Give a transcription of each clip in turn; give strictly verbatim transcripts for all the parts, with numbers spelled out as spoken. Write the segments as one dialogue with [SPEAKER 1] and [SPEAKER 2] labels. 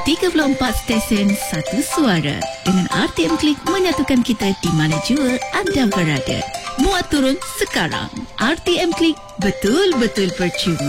[SPEAKER 1] tiga puluh empat stesen, satu suara. Dengan R T M Klik menyatukan kita di mana jua anda berada. Muat turun sekarang. R T M Klik, betul-betul percuma.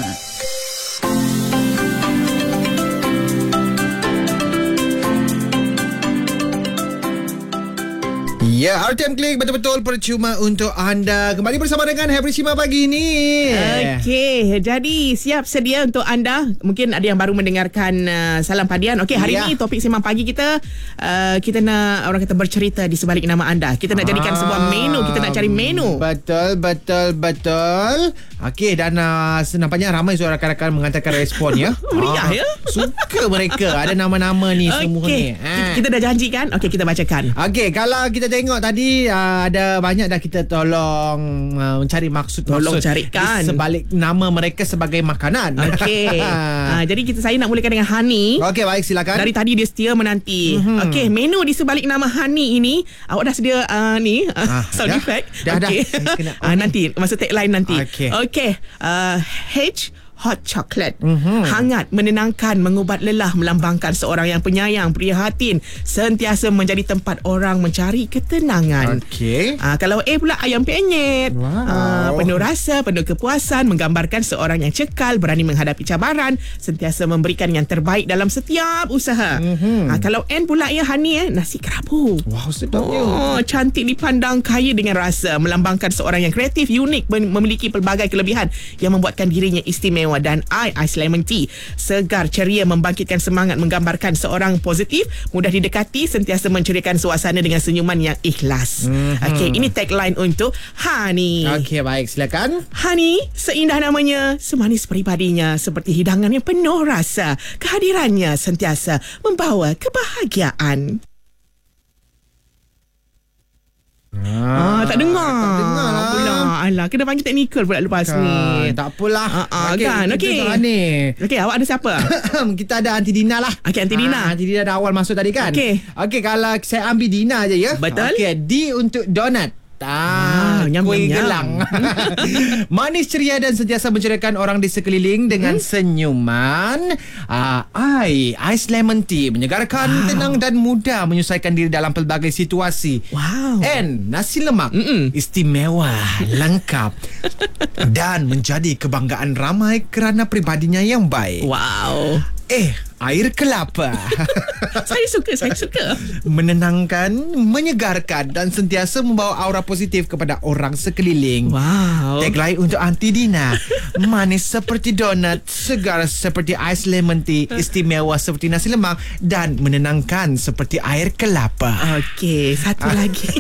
[SPEAKER 2] Ya, R T M Klik betul-betul percuma untuk anda. Kembali bersama dengan Hebri Shima pagi ini.
[SPEAKER 3] Okey, jadi siap sedia untuk anda. Mungkin ada yang baru mendengarkan uh, Salam Padian. Okey, hari
[SPEAKER 2] ya.
[SPEAKER 3] ini topik Sembang Pagi kita, uh, kita nak orang kata bercerita di sebalik nama anda. Kita nak jadikan
[SPEAKER 2] Ah,
[SPEAKER 3] sebuah menu. Kita nak cari menu.
[SPEAKER 2] Betul, betul, betul. Okey, dan uh, nampaknya ramai suara rakan-rakan menghantarkan respon ya.
[SPEAKER 3] Meriah ya.
[SPEAKER 2] Suka mereka. Ada nama-nama ni semua
[SPEAKER 3] Okey,
[SPEAKER 2] ni. Ha.
[SPEAKER 3] kita dah janjikan. Okey, kita bacakan.
[SPEAKER 2] Okey, kalau kita tengok tadi uh, ada banyak dah kita tolong uh, mencari maksud-maksud
[SPEAKER 3] Tolong carikan
[SPEAKER 2] di sebalik nama mereka sebagai makanan.
[SPEAKER 3] Okey. uh, jadi kita saya nak mulakan dengan Hani.
[SPEAKER 2] Okey, baik, silakan.
[SPEAKER 3] Dari tadi dia setia menanti. Mm-hmm. Okey, menu di sebalik nama Hani ini, awak dah sedia uh, ni uh,
[SPEAKER 2] Ah,
[SPEAKER 3] sound
[SPEAKER 2] dah,
[SPEAKER 3] effect.
[SPEAKER 2] dah, dah.
[SPEAKER 3] Okey.
[SPEAKER 2] Saya kena on
[SPEAKER 3] uh,
[SPEAKER 2] ni.
[SPEAKER 3] nanti masa tagline nanti.
[SPEAKER 2] Okey.
[SPEAKER 3] Okey. Uh, H hot chocolate.
[SPEAKER 2] Mm-hmm.
[SPEAKER 3] Hangat, menenangkan, mengubat lelah, melambangkan seorang yang penyayang, prihatin, sentiasa menjadi tempat orang mencari ketenangan.
[SPEAKER 2] Okey.
[SPEAKER 3] Ah, kalau A pula ayam penyet.
[SPEAKER 2] Wow.
[SPEAKER 3] Ah, penuh rasa, penuh kepuasan, menggambarkan seorang yang cekal, berani menghadapi cabaran, sentiasa memberikan yang terbaik dalam setiap usaha.
[SPEAKER 2] Mhm.
[SPEAKER 3] Ah, kalau N pula ya Hani eh, nasi kerabu.
[SPEAKER 2] Wow, sedapnya.
[SPEAKER 3] Oh, cantik dipandang, kaya dengan rasa, melambangkan seorang yang kreatif, unik, memiliki pelbagai kelebihan yang membuatkan dirinya istimewa. Dan I, Ice Lemon Tea, segar, ceria, membangkitkan semangat, menggambarkan seorang positif, mudah didekati, sentiasa menceriakan suasana dengan senyuman yang ikhlas. Mm-hmm. Okey, ini tagline untuk Hani.
[SPEAKER 2] Okey, baik, silakan.
[SPEAKER 3] Hani, seindah namanya, semanis peribadinya, seperti hidangan yang penuh rasa. Kehadirannya sentiasa membawa kebahagiaan. Ah, tak dengar.
[SPEAKER 2] Tak dengar lah.
[SPEAKER 3] Pula. Alah, kena panggil teknikal pula lepas
[SPEAKER 2] Kan,
[SPEAKER 3] ni.
[SPEAKER 2] tak apalah.
[SPEAKER 3] Ah, ah, kan,
[SPEAKER 2] kita
[SPEAKER 3] okey.
[SPEAKER 2] tengok ni.
[SPEAKER 3] Okey, awak ada siapa?
[SPEAKER 2] Kita ada Aunty Dina lah.
[SPEAKER 3] Okey, Aunty Dina.
[SPEAKER 2] Ah, Aunty Dina dah awal masuk tadi kan.
[SPEAKER 3] Okey.
[SPEAKER 2] Okey, kalau saya ambil Dina je ya.
[SPEAKER 3] Betul.
[SPEAKER 2] Okey, D untuk donut. Ah,
[SPEAKER 3] Ah, nyam,
[SPEAKER 2] kuih
[SPEAKER 3] nyam,
[SPEAKER 2] gelang. Manis, ceria dan sentiasa menceriakan orang di sekeliling dengan hmm? senyuman. Ah, I, Ice Lemon Tea, menyegarkan, wow. tenang dan mudah menyelesaikan diri dalam pelbagai situasi.
[SPEAKER 3] Wow.
[SPEAKER 2] And nasi lemak,
[SPEAKER 3] Mm-mm.
[SPEAKER 2] istimewa, lengkap dan menjadi kebanggaan ramai kerana pribadinya yang baik.
[SPEAKER 3] Wow.
[SPEAKER 2] Eh, air kelapa.
[SPEAKER 3] Saya suka, saya suka.
[SPEAKER 2] Menenangkan, menyegarkan dan sentiasa membawa aura positif kepada orang sekeliling.
[SPEAKER 3] Wow.
[SPEAKER 2] Tagline untuk Aunty Dina. Manis seperti donut, segar seperti ice lemon tea, istimewa seperti nasi lemak dan menenangkan seperti air kelapa.
[SPEAKER 3] Okey, satu lagi.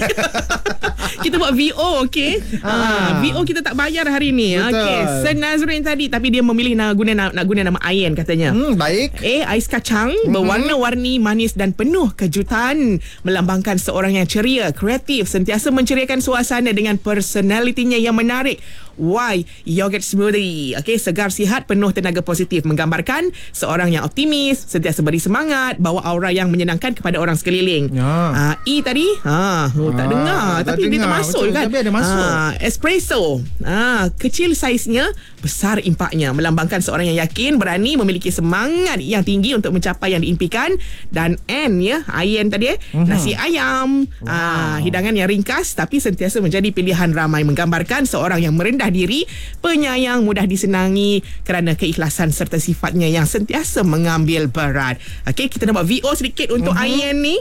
[SPEAKER 3] Kita buat V O, okey?
[SPEAKER 2] Ah.
[SPEAKER 3] Ah, V O kita tak bayar hari ni.
[SPEAKER 2] Betul.
[SPEAKER 3] Okey, Sen Nazrin tadi tapi dia memilih nak guna nak, nak guna nama Ayen katanya.
[SPEAKER 2] Hmm, baik.
[SPEAKER 3] A. Ais kacang, berwarna-warni, manis dan penuh kejutan, melambangkan seorang yang ceria, kreatif, sentiasa menceriakan suasana dengan personalitinya yang menarik. Y. Yogurt smoothie. Okey, segar, sihat, penuh tenaga positif, menggambarkan seorang yang optimis, sentiasa beri semangat, bawa aura yang menyenangkan kepada orang sekeliling.
[SPEAKER 2] Ya.
[SPEAKER 3] Ah, E tadi, ha, oh, tak
[SPEAKER 2] Ah,
[SPEAKER 3] dengar,
[SPEAKER 2] tak
[SPEAKER 3] tapi dia
[SPEAKER 2] dengar.
[SPEAKER 3] termasuk
[SPEAKER 2] Betul,
[SPEAKER 3] kan.
[SPEAKER 2] tapi ada masuk.
[SPEAKER 3] Ah, espresso. Ah, kecil saiznya, besar impaknya, melambangkan seorang yang yakin, berani, memiliki semangat yang tinggi untuk mencapai yang diimpikan. Dan N ya, Ayen tadi eh,
[SPEAKER 2] Mhm.
[SPEAKER 3] nasi ayam.
[SPEAKER 2] Wow.
[SPEAKER 3] Ah, hidangan yang ringkas tapi sentiasa menjadi pilihan ramai, menggambarkan seorang yang merendah diri, penyayang, mudah disenangi kerana keikhlasan serta sifatnya yang sentiasa mengambil berat. Okey, kita nak buat V O sedikit untuk
[SPEAKER 2] Mhm.
[SPEAKER 3] Ayen ni.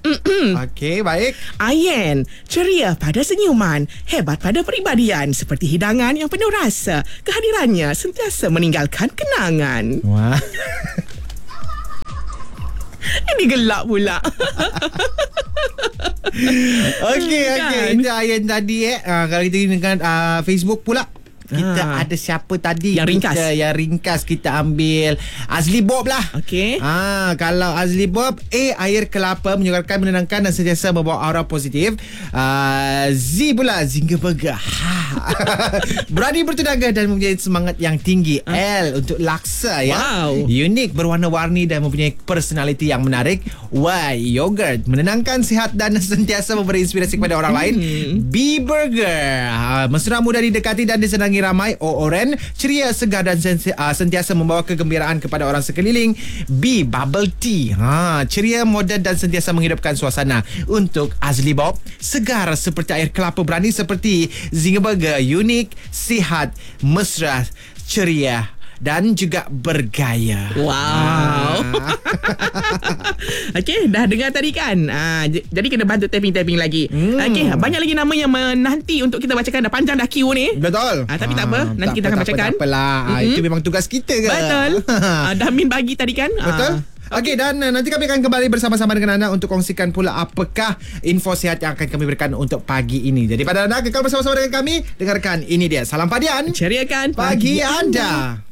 [SPEAKER 2] Okey, baik.
[SPEAKER 3] Ayen, ceria pada senyuman, hebat pada peribadian, seperti hidangan yang penuh rasa. Kehadirannya sentiasa meninggalkan kenangan.
[SPEAKER 2] Wah.
[SPEAKER 3] Ini gelap pula.
[SPEAKER 2] Okey, okey.
[SPEAKER 3] Kan?
[SPEAKER 2] Itu Ayan tadi eh. Uh, kalau kita dengan uh, Facebook pula. Kita
[SPEAKER 3] Ah.
[SPEAKER 2] ada siapa tadi?
[SPEAKER 3] Yang ringkas.
[SPEAKER 2] Kita, yang ringkas kita ambil Azli Bob lah.
[SPEAKER 3] Okey.
[SPEAKER 2] Ah, kalau Azli Bob, A, air kelapa, menyegarkan, menenangkan dan sentiasa membawa aura positif. Uh, Z pula, Zinger Burger. Ha. Berani bertenaga dan mempunyai semangat yang tinggi.
[SPEAKER 3] Ah.
[SPEAKER 2] L untuk laksa ya.
[SPEAKER 3] Wow.
[SPEAKER 2] Unik, berwarna-warni dan mempunyai personality yang menarik. Y, yogurt, menenangkan, sihat dan sentiasa memberi inspirasi kepada orang lain.
[SPEAKER 3] Hmm.
[SPEAKER 2] B, burger, ha, mesra, mudah didekati dan disenangi disenangi ramai. O. Oren, ceria, segar dan sensi- uh, sentiasa membawa kegembiraan kepada orang sekeliling. B. Bubble tea, ha, ceria, moden dan sentiasa menghidupkan suasana. Untuk Azli Bob, segar seperti air kelapa, berani seperti Zinger Burger, unik, sihat, mesra, ceria dan juga bergaya.
[SPEAKER 3] Wow. Okey, dah dengar tadi kan? Ah, j- jadi kena bantu tapping-tapping lagi.
[SPEAKER 2] Hmm.
[SPEAKER 3] Okey, banyak lagi nama yang menanti untuk kita bacakan. Dah panjang dah queue ni.
[SPEAKER 2] Betul.
[SPEAKER 3] Ah, tapi tak apa, nanti
[SPEAKER 2] tak
[SPEAKER 3] kita
[SPEAKER 2] apa,
[SPEAKER 3] akan
[SPEAKER 2] tak
[SPEAKER 3] bacakan.
[SPEAKER 2] Apa, tak apalah. Ah,
[SPEAKER 3] Mm-mm.
[SPEAKER 2] itu memang tugas kita ke?
[SPEAKER 3] Betul. ah, dah Min bagi tadi kan?
[SPEAKER 2] Betul.
[SPEAKER 3] Ah.
[SPEAKER 2] Okey, dan uh, nanti kami akan kembali bersama-sama dengan anda untuk kongsikan pula apakah info sihat yang akan kami berikan untuk pagi ini. Jadi pada anda kekal bersama-sama dengan kami, dengarkan ini dia Salam Padian,
[SPEAKER 3] Ceriakan
[SPEAKER 2] pagi anda.